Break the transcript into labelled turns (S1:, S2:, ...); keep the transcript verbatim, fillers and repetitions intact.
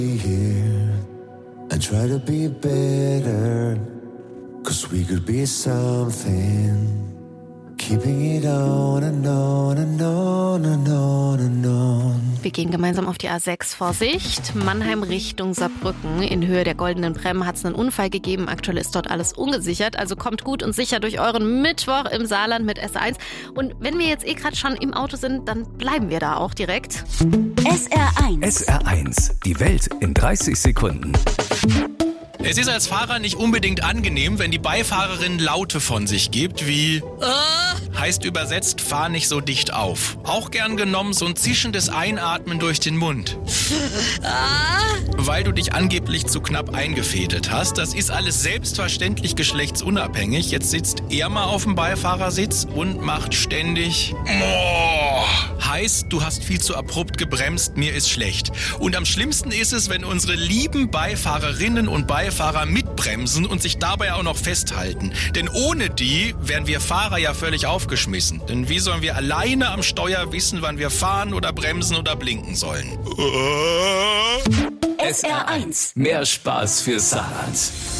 S1: here and try to be better, 'cause we could be something. Keeping it on and on and on and on and on.
S2: Wir gehen gemeinsam auf die A sechs. Vorsicht, Mannheim Richtung Saarbrücken. In Höhe der Goldenen Brem hat es einen Unfall gegeben. Aktuell ist dort alles ungesichert. Also kommt gut und sicher durch euren Mittwoch im Saarland mit S eins. Und wenn wir jetzt eh gerade schon im Auto sind, dann bleiben wir da auch direkt.
S3: S R eins.
S4: S R eins. Die Welt in dreißig Sekunden.
S5: Es ist als Fahrer nicht unbedingt angenehm, wenn die Beifahrerin Laute von sich gibt, wie äh, heißt übersetzt, fahr nicht so dicht auf. Auch gern genommen so ein zischendes Einatmen durch den Mund. Weil du dich angeblich zu knapp eingefädelt hast. Das ist alles selbstverständlich geschlechtsunabhängig. Jetzt sitzt er mal auf dem Beifahrersitz und macht ständig Moah. Heißt, du hast viel zu abrupt gebremst, mir ist schlecht. Und am schlimmsten ist es, wenn unsere lieben Beifahrerinnen und Beifahrer mitbremsen und sich dabei auch noch festhalten. Denn ohne die wären wir Fahrer ja völlig aufgeschmissen. Denn wie sollen wir alleine am Steuer wissen, wann wir fahren oder bremsen oder blinken sollen?
S4: S R eins. Mehr Spaß für Saarland.